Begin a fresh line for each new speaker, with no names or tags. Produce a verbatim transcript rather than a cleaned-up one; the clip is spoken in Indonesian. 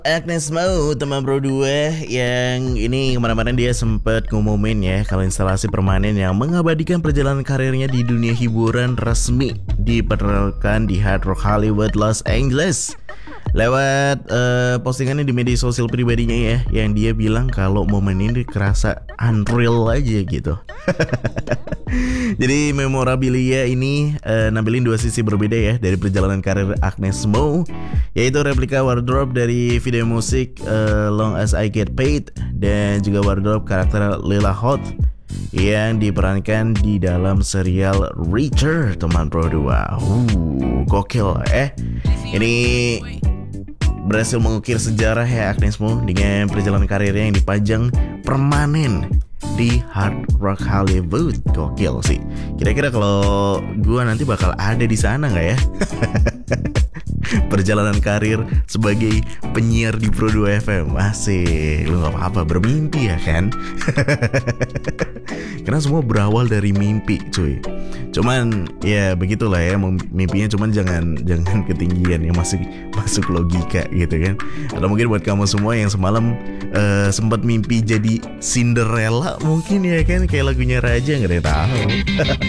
Agnes Mo, teman Pro dua yang ini kemarin-kemarin dia sempat ngumumin ya kalau instalasi permanen yang mengabadikan perjalanan karirnya di dunia hiburan resmi diperkenalkan di Hard Rock Hollywood Los Angeles. Lewat uh, postingannya di media sosial pribadinya ya, yang dia bilang kalau momen ini kerasa unreal aja gitu. Jadi memorabilia ini uh, nampilin dua sisi berbeda ya dari perjalanan karir Agnes Mo, yaitu replika wardrobe dari video musik uh, Long As I Get Paid dan juga wardrobe karakter Lila Hot yang diperankan di dalam serial Reacher, teman Pro dua. Uh, gokil eh. Ini berhasil mengukir sejarah ya Agnes Mo dengan perjalanan karirnya yang dipajang permanen di Hard Rock Hollywood. Gokil sih. Kira-kira kalau gua nanti bakal ada di sana nggak ya? Perjalanan karir sebagai penyiar di Pro dua F M. Masih, lu gak apa-apa, bermimpi ya kan? Karena semua berawal dari mimpi cuy. Cuman ya begitulah ya, mimpinya cuman jangan jangan ketinggian ya, masih masuk logika gitu kan. Atau mungkin buat kamu semua yang semalam uh, sempat mimpi jadi Cinderella mungkin ya kan, kayak lagunya Raja, nggak ada yang tahu.